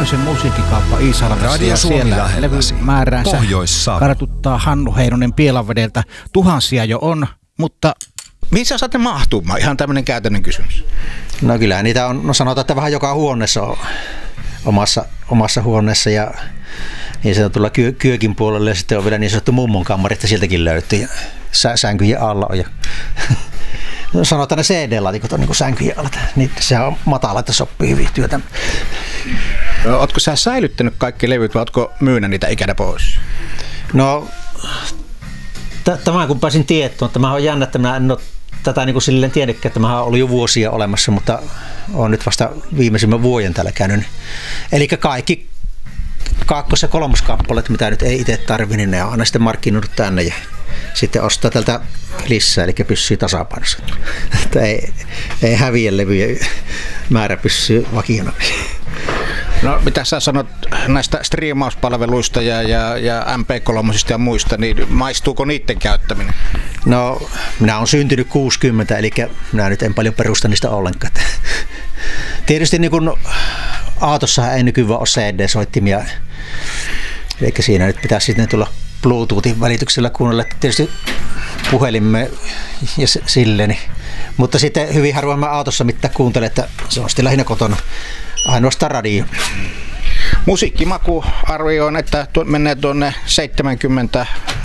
Mähösen musiikkikauppa Iisalmessa ja siellä levymääräänsä kartuttaa Hannu Heinonen Pielanvedeltä. Tuhansia jo on, mutta mihin sä saatte mahtumaan? Ihan tämmöinen käytännön kysymys. No kyllä niitä on, sanotaan, että vähän joka huoneessa on omassa huoneessa ja niin se on tulla kyökin puolelle ja sitten on vielä niin sanottu mummon kammari, että sieltäkin löytyy ja sänkyjen alla on. Ja sanotaan ne CD-laatikot on niin kuin sänkyjen alla, niin se on matala, että sopii hyvin työtä. Ootko sä säilyttänyt kaikki levyt vai ootko myynyt niitä ikänä pois? No tämä kun pääsin tietoon, tämä on jännä, että minä en ole tätä niin kuin silleen tiedäkään, että mä oon ollut jo vuosia olemassa, mutta olen nyt vasta viimeisimmän vuoden täällä käynyt. Eli kaikki kakkos- ja kolmoskappaleet, mitä nyt ei itse tarvi, niin ne on aina sitten markkinoinut tänne ja sitten ostaa tältä lisää, eli pysyy tasapainossa. Että ei häviä levyjä, määrä pysyy vakiona. No mitä sä sanot näistä striimauspalveluista ja MP3 ja muista, niin maistuuko niiden käyttäminen? No minä olen syntynyt 60, eli minä nyt en paljon perusta niistä ollenkaan. Tietysti niin kun autossahan ei nykyään ole CD-soittimia, eli siinä nyt pitäisi sitten tulla Bluetoothin välityksellä kuunnella tietysti puhelimme ja silleen. Mutta sitten hyvin harvoin mä autossa mitään kuuntelen, että se on sitten lähinnä kotona. Ainoastaan radio. Musiikkimaku arvioin, että menee tuonne 70,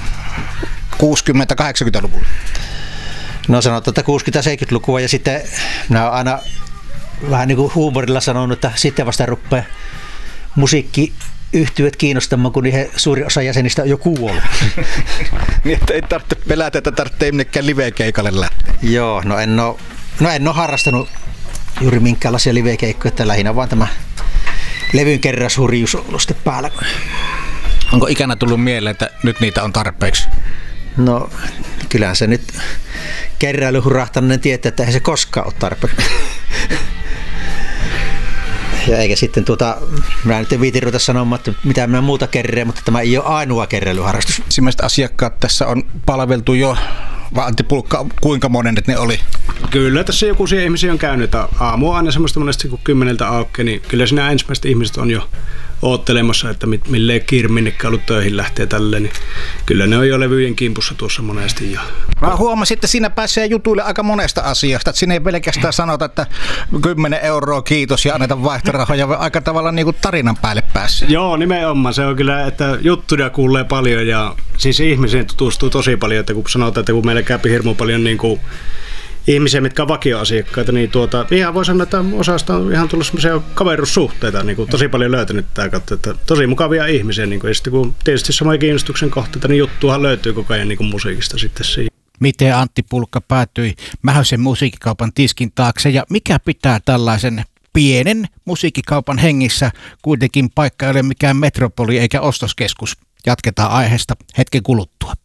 60, 80-luvulle. No sanotaan, että 60-70-lukua ja sitten minä olen aina vähän niin kuin huumorilla sanonut, että sitten vasta rupeaa musiikkiyhtyöt kiinnostamaan, kun niihin suuri osa jäsenistä on jo kuollut. Niin, että ei tarvitse pelätä, että tarvitsee minnekään live-keikalle lähteä. Joo, no en ole harrastanut juuri minkäänlaisia live-keikkoja, että lähinnä vaan tämä levyn keräyshurjuus on ollut sitten päällä. Onko ikänä tullut mieleen, että nyt niitä on tarpeeksi? No kyllähän se nyt keräilyhurahtainen tietää, että eihän se koskaan ole tarpeeksi. Ja eikä sitten minä nyt en viitin ruveta sanomaan, että mitä minä muuta kerreen, mutta tämä ei ole ainoa keräilyharrastus. Ensimmäiset asiakkaat tässä on palveltu jo, vai Antti Pulkka, kuinka monen ne oli? Kyllä, tässä joku ihmisiä on käynyt. Aamu on aina semmoista monesti, kun 10 aukeaa, niin kyllä siinä ensimmäiset ihmiset on jo oottelemassa, että milleen kiire minnekään ollut töihin lähtee tälleen. Niin kyllä ne on jo levyjen kimpussa tuossa monesti. Mä huomasin, että siinä pääsee jutuille aika monesta asiasta. Että siinä ei pelkästään sanota, että 10 euroa kiitos ja anneta vaihtorahoja, vaan aika tavalla niin kuin tarinan päälle pääsee. Joo, nimenomaan. Se on kyllä, että juttuja kuulee paljon ja siis ihmisiin tutustuu tosi paljon, että kun sanotaan, että kun meillä käy hirmu paljon niin kuin ihmisiä, mitkä on vakioasiakkaita, niin ihan voi sanoa, että osasta on ihan tullut semmoisia kaverussuhteita, niin kuin tosi paljon löytänyt tämä kautta, että tosi mukavia ihmisiä, niin kuin, ja sitten kun tietysti samoja kiinnostuksen kohteita, niin juttuahan löytyy koko ajan niin kuin musiikista sitten siinä. Miten Antti Pulkka päätyi Mähösen musiikkikaupan tiskin taakse ja mikä pitää tällaisen pienen musiikkikaupan hengissä? Kuitenkin paikka ei ole mikään metropoli eikä ostoskeskus. Jatketaan aiheesta hetken kuluttua.